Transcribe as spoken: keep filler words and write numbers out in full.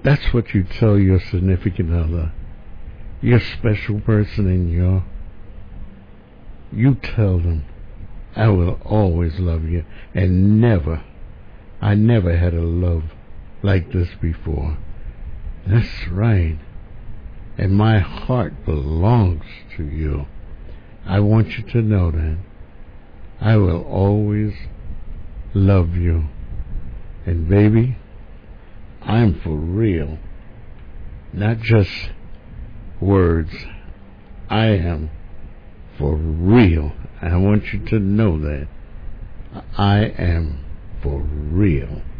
That's what you tell your significant other, your special person in your. You tell them, I will always love you, and never, I never had a love like this before. That's right. And my heart belongs to you. I want you to know that. I will always love you. And baby, I'm for real. Not just words. I am for real. I want you to know that. I am for real.